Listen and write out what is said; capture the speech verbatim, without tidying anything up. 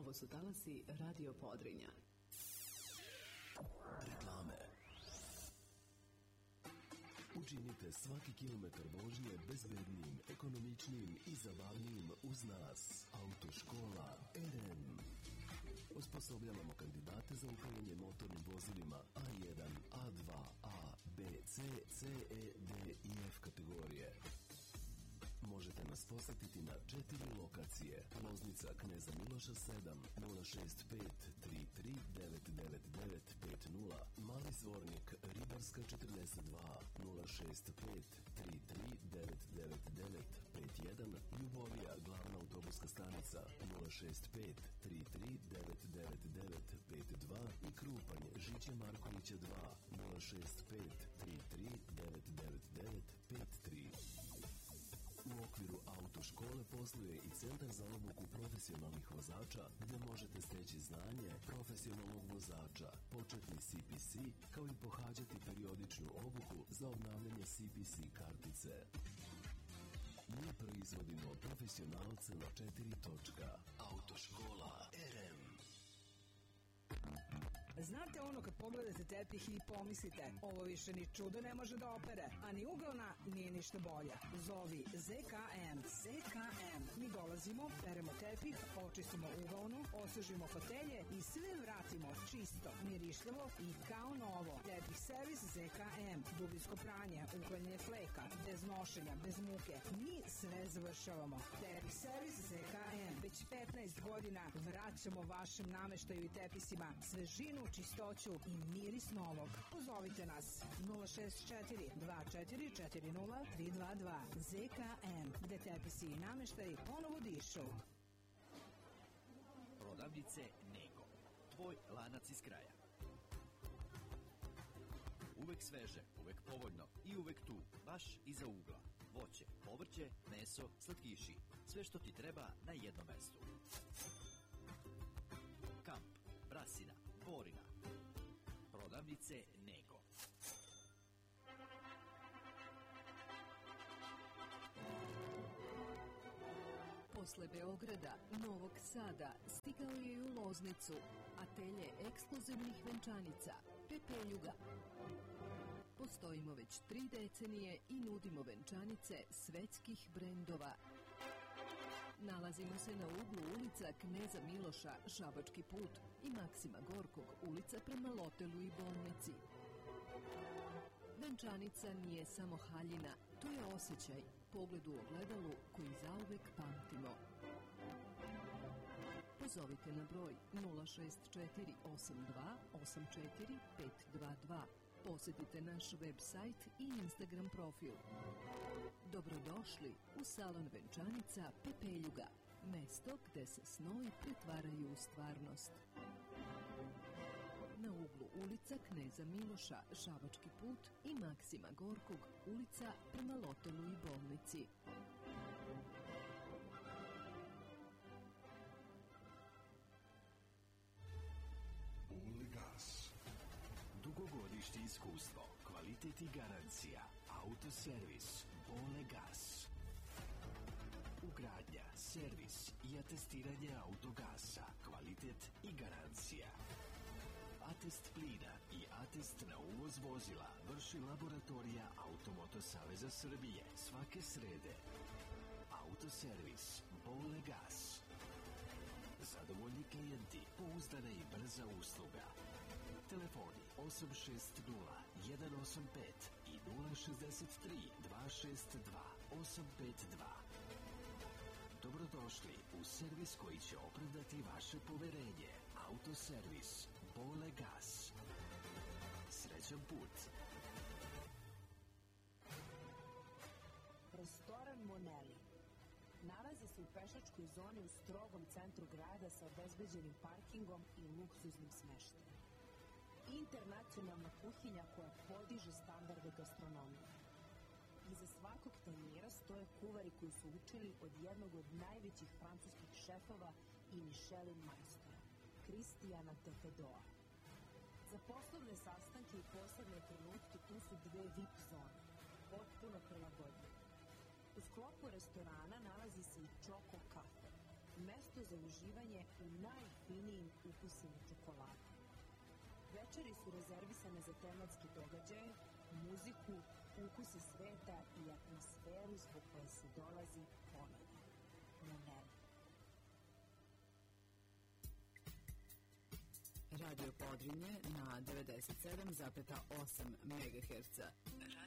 Ovo su talasi Radio Podrinja. Reklame. Učinite svaki kilometar vožnje bezbednijim, ekonomičnijim i zabavnijim uz nas. Autoškola R M. Osposobljavamo kandidate za upravljanje motornim vozilima A jedan, A dva, A, B, C, C, E, D i F kategorije. Možete nas posetiti na četiri lokacije. Loznica Kneza Miloša sedam, nula šest pet tri tri devet devet devet pet nula, Mali Zvornik Ribarska četrdeset dva, nula šest pet tri tri devet devet devet pet jedan, Ljubovija glavna autobuska stanica nula šest pet tri tri devet devet devet pet dva i Krupanje Žiće Markovića dva, nula šest pet tri tri devet devet devet pet tri. U okviru autoškole posluje i Centar za obuku profesionalnih vozača gdje možete steći znanje profesionalnog vozača, početni C P C, kao i pohađati periodičnu obuku za obnavljanje C P C kartice. Mi proizvodimo profesionalce na četiri točka. Autoškola R M. Znate ono kad pogledate tepih i pomislite, ovo više ni čudo ne može da opere, a ni ugalna nije ništa bolja. Zovi Z K M. Z K M. Mi dolazimo, peremo tepih, očistimo ugalnu, osvežimo fotelje i sve vratimo čisto, mirišljavo i kao novo. Tepih servis Z K M. Dubinsko pranje, uklanjanje fleka, bez nošenja, bez muke. Mi sve završavamo. Tepih servis Z K M. Već petnaest godina vraćamo vašem nameštaju i tepisima svežinu, čistoću i miris novog. Pozovite nas nula šest četiri dva četiri četiri nula tri dva dva. Z K M, gde tepisi i nameštaj ponovo dišu. Prodavnice Nego, tvoj lanac iz kraja. Uvek sveže, uvek povoljno i uvek tu, baš iza ugla. Voće, povrće, meso, slatkiši. Sve što ti treba na jednom mestu. Kamp, Brasina, Borina. Prodavnice Nego. Posle Beograda, Novog Sada, stigao je i u Loznicu, atelje ekskluzivnih venčanica, Pepeljuga. Postojimo već tri decenije i nudimo venčanice svetskih brendova. Nalazimo se na uglu ulica Kneza Miloša, Šabački put i Maksima Gorkog, ulica prema Lotelu i Bolnici. Venčanica nije samo haljina, to je osjećaj, pogled u ogledalu koji zauvek pamtimo. Pozovite na broj nula šest četiri osam dva osam četiri pet dva dva. Posetite naš web sajt i Instagram profil. Dobrodošli u salon venčanica Pepeljuga, mesto gde se snovi pretvaraju u stvarnost. Na uglu ulica Kneza Miloša, Šabački put i Maksima Gorkog, ulica prema Lotelu i Bolnici. Dugogodišnje iskustvo, kvalitet i garancija, autoservis, Bole Gas. Ugradnja, servis i atestiranje autogasa, kvalitet i garancija. Atest plina i atest na uvoz vozila vrši laboratorija Automoto Saveza Srbije svake srede. Autoservis, Bole Gas. Zadovoljni klijenti, pouzdana i brza usluga. Telefoni osam šest nula jedan osam pet i nula šest tri dva šest dva osam pet dva. Dobrodošli u servis koji će opravdati vaše poverenje. Autoservis Bole Gas. Srećan put. Restoran Moneli nalazi se u pešačkoj zoni u strogom centru grada sa obezbeđenim parkingom i luksuznim smeštajem. Internacionalna kuhinja koja podiže standarde gastronomije. Iza svakog tanjira stoje kuvari koji su učili od jednog od najvećih francuskih šefova i Michelin majstora, Kristijana Tetedoa. Za poslovne sastanke i posebne trenutke tu su dve V I P zone, potpuno prilagodljive. U sklopu restorana nalazi se i Čoko kafe, mesto za uživanje u najfinijim ukusima čokolade. Večeri su rezervisane za tematske događaje, muziku, ukuse sveta i atmosferu zbog koje se dolazi ponovno. Na nebo. Radio Podrinje na devedeset sedam zarez osam megaherca.